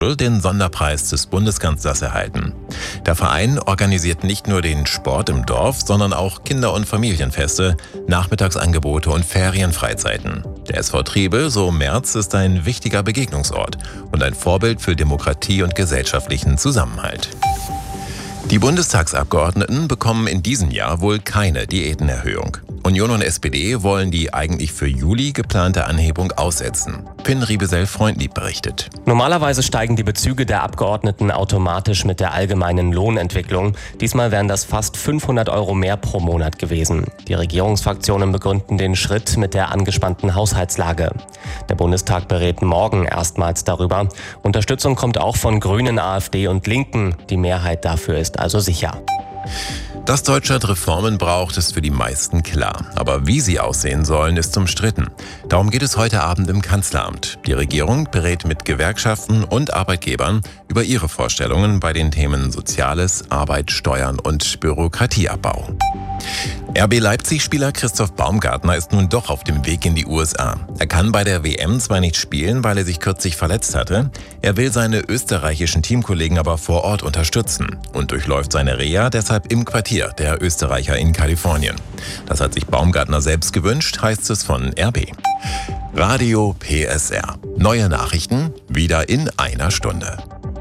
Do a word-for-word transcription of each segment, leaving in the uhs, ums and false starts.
den Sonderpreis des Bundeskanzlers erhalten. Der Verein organisiert nicht nur den Sport im Dorf, sondern auch Kinder- und Familienfeste, Nachmittagsangebote und Ferienfreizeiten. Der S V Triebel, so Merz, ist ein wichtiger Begegnungsort und ein Vorbild für Demokratie und gesellschaftlichen Zusammenhalt. Die Bundestagsabgeordneten bekommen in diesem Jahr wohl keine Diätenerhöhung. Union und S P D wollen die eigentlich für Juli geplante Anhebung aussetzen. Finn Riebesell-Freundlieb berichtet. Normalerweise steigen die Bezüge der Abgeordneten automatisch mit der allgemeinen Lohnentwicklung. Diesmal wären das fast fünfhundert Euro mehr pro Monat gewesen. Die Regierungsfraktionen begründen den Schritt mit der angespannten Haushaltslage. Der Bundestag berät morgen erstmals darüber. Unterstützung kommt auch von Grünen, AfD und Linken. Die Mehrheit dafür ist also sicher. Dass Deutschland Reformen braucht, ist für die meisten klar. Aber wie sie aussehen sollen, ist umstritten. Darum geht es heute Abend im Kanzleramt. Die Regierung berät mit Gewerkschaften und Arbeitgebern über ihre Vorstellungen bei den Themen Soziales, Arbeit, Steuern und Bürokratieabbau. R B Leipzig-Spieler Christoph Baumgartner ist nun doch auf dem Weg in die U S A. Er kann bei der W M zwar nicht spielen, weil er sich kürzlich verletzt hatte. Er will seine österreichischen Teamkollegen aber vor Ort unterstützen und durchläuft seine Reha deshalb im Quartier der Österreicher in Kalifornien. Das hat sich Baumgartner selbst gewünscht, heißt es von R B. Radio P S R. Neue Nachrichten wieder in einer Stunde.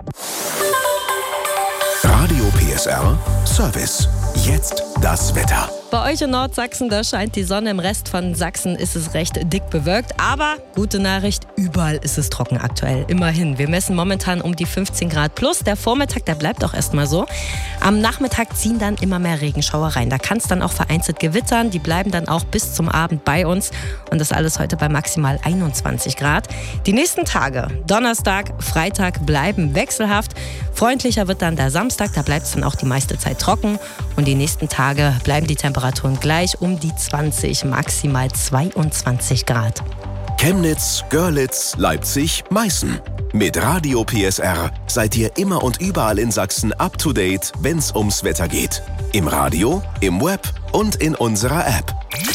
Radio P S R Service. Jetzt das Wetter. Bei euch in Nordsachsen, da scheint die Sonne. Im Rest von Sachsen ist es recht dick bewölkt. Aber gute Nachricht, überall ist es trocken aktuell. Immerhin, wir messen momentan um die fünfzehn Grad plus. Der Vormittag, der bleibt auch erstmal so. Am Nachmittag ziehen dann immer mehr Regenschauer rein. Da kann es dann auch vereinzelt gewittern. Die bleiben dann auch bis zum Abend bei uns. Und das alles heute bei maximal einundzwanzig Grad. Die nächsten Tage, Donnerstag, Freitag, bleiben wechselhaft. Freundlicher wird dann der Samstag. Da bleibt es dann auch die meiste Zeit trocken. Und die nächsten Tage bleiben die Temperaturen gleich um die zwanzig, maximal zweiundzwanzig Grad. Chemnitz, Görlitz, Leipzig, Meißen. Mit Radio P S R seid ihr immer und überall in Sachsen up to date, wenn's ums Wetter geht. Im Radio, im Web und in unserer App.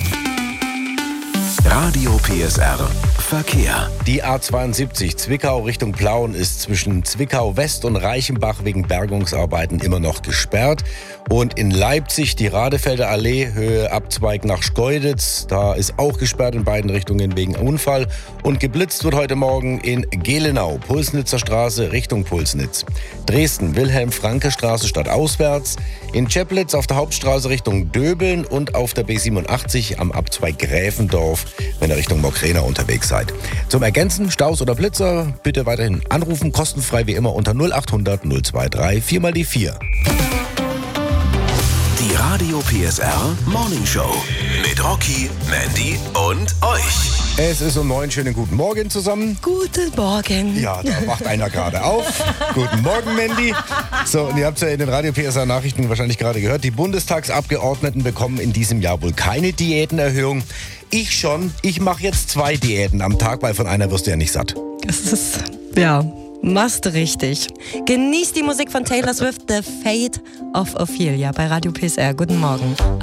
Radio P S R Verkehr. Die A zweiundsiebzig Zwickau Richtung Plauen ist zwischen Zwickau West und Reichenbach wegen Bergungsarbeiten immer noch gesperrt. Und in Leipzig die Radefelder Allee, Höhe Abzweig nach Schkeuditz. Da ist auch gesperrt in beiden Richtungen wegen Unfall. Und geblitzt wird heute Morgen in Gelenau, Pulsnitzer Straße Richtung Pulsnitz. Dresden, Wilhelm-Franke-Straße stadtauswärts. In Cheplitz auf der Hauptstraße Richtung Döbeln und auf der B siebenundachtzig am Abzweig Gräfendorf, wenn ihr Richtung Mokrena unterwegs seid. Zum Ergänzen, Staus oder Blitzer, bitte weiterhin anrufen, kostenfrei wie immer unter null acht hundert null zwei drei vier mal die vier. Die Radio P S R Morning Show mit Rocky, Mandy und euch. Es ist um neun, schönen guten Morgen zusammen. Guten Morgen. Ja, da wacht einer gerade auf. Guten Morgen, Mandy. So, und ihr habt es ja in den Radio P S R Nachrichten wahrscheinlich gerade gehört. Die Bundestagsabgeordneten bekommen in diesem Jahr wohl keine Diätenerhöhung. Ich schon. Ich mache jetzt zwei Diäten am Tag, weil von einer wirst du ja nicht satt. Das ist, ja, machst richtig. Genießt die Musik von Taylor Swift, The Fate of Ophelia bei Radio P S R. Guten Morgen.